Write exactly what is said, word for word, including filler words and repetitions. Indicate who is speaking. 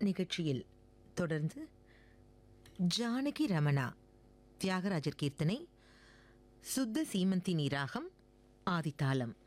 Speaker 1: நிகழ்ச்சியில் தொடர்ந்து ஜானகி ரமணா தியாகராஜர் கீர்த்தனை சுத்த சீமந்தினி ராகம் ஆதித்தாளம்.